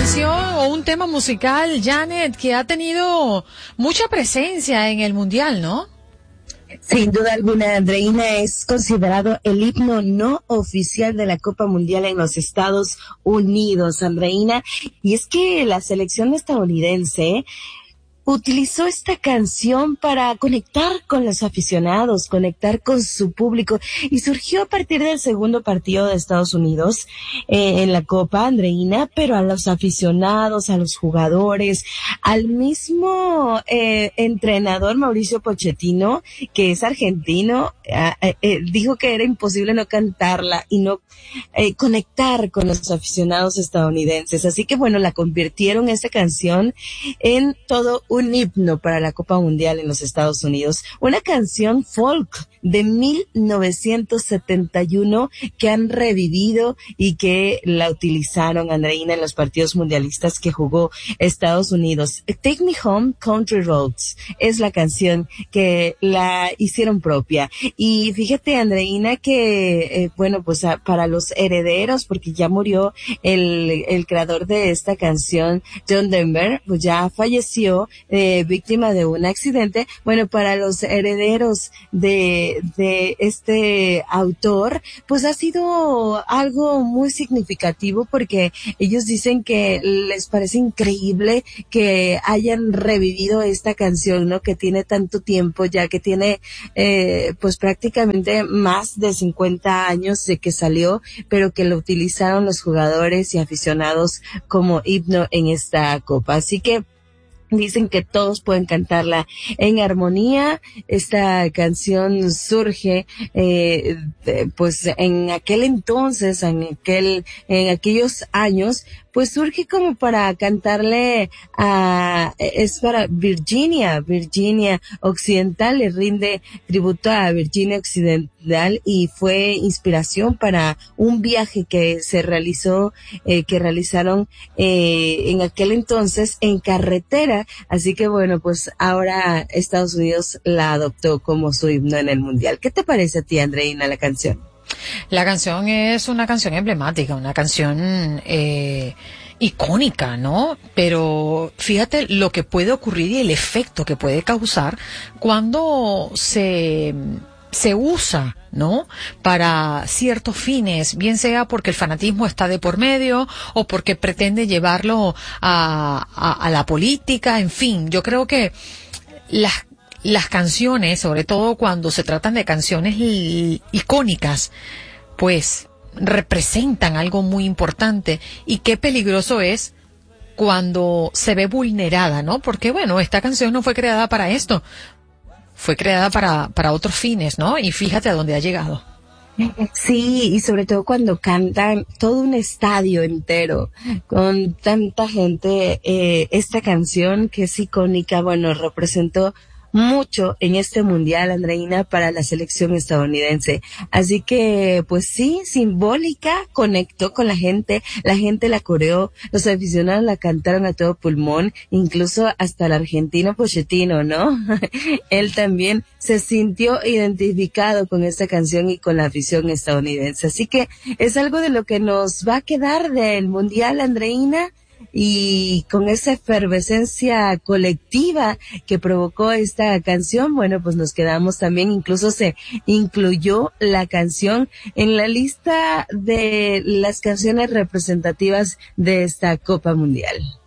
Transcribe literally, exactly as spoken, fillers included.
canción o un tema musical, Janet, que ha tenido mucha presencia en el Mundial, ¿no? Sin duda alguna, Andreina, es considerado el himno no oficial de la Copa Mundial en los Estados Unidos, Andreina. Y es que la selección estadounidense utilizó esta canción para conectar con los aficionados, conectar con su público, y surgió a partir del segundo partido de Estados Unidos eh, en la Copa, Andreina, pero a los aficionados, a los jugadores, al mismo eh, entrenador Mauricio Pochettino, que es argentino, eh, eh, dijo que era imposible no cantarla y no eh, conectar con los aficionados estadounidenses. Así que bueno, la convirtieron esta canción en todo un un himno para la Copa Mundial en los Estados Unidos, una canción folk de mil novecientos setenta y uno que han revivido y que la utilizaron, Andreina, en los partidos mundialistas que jugó Estados Unidos. Take Me Home, Country Roads es la canción que la hicieron propia. Y fíjate, Andreina, que eh, bueno, pues a, para los herederos, porque ya murió el, el creador de esta canción, John Denver, pues ya falleció, eh, víctima de un accidente. Bueno, para los herederos de de este autor, pues ha sido algo muy significativo, porque ellos dicen que les parece increíble que hayan revivido esta canción, ¿no? Que tiene tanto tiempo ya, que tiene eh, pues prácticamente más de cincuenta años de que salió, pero que lo utilizaron los jugadores y aficionados como himno en esta Copa. Así que dicen que todos pueden cantarla en armonía. Esta canción surge, eh, de, pues en aquel entonces, en aquel, en aquellos años, pues surge como para cantarle a, es para Virginia, Virginia Occidental, le rinde tributo a Virginia Occidental, y fue inspiración para un viaje que se realizó, eh, que realizaron, eh, en aquel entonces en carretera. Así que bueno, pues ahora Estados Unidos la adoptó como su himno en el Mundial. ¿Qué te parece a ti, Andreina, la canción? La canción es una canción emblemática, una canción eh, icónica, ¿no? Pero fíjate lo que puede ocurrir y el efecto que puede causar cuando se se usa, ¿no? Para ciertos fines, bien sea porque el fanatismo está de por medio o porque pretende llevarlo a, a, a la política, en fin. Yo creo que las Las canciones, sobre todo cuando se tratan de canciones icónicas, pues representan algo muy importante, y qué peligroso es cuando se ve vulnerada, ¿no? Porque bueno, esta canción no fue creada para esto, fue creada para, para otros fines, ¿no? Y fíjate a dónde ha llegado. Sí, y sobre todo cuando cantan todo un estadio entero con tanta gente, eh, esta canción que es icónica, bueno, representó mucho en este mundial, Andreina, para la selección estadounidense. Así que, pues sí, simbólica, conectó con la gente, la gente la coreó, los aficionados la cantaron a todo pulmón, incluso hasta el argentino Pochettino, ¿no? Él también se sintió identificado con esta canción y con la afición estadounidense. Así que es algo de lo que nos va a quedar del mundial, Andreina. Y con esa efervescencia colectiva que provocó esta canción, bueno, pues nos quedamos también, incluso se incluyó la canción en la lista de las canciones representativas de esta Copa Mundial.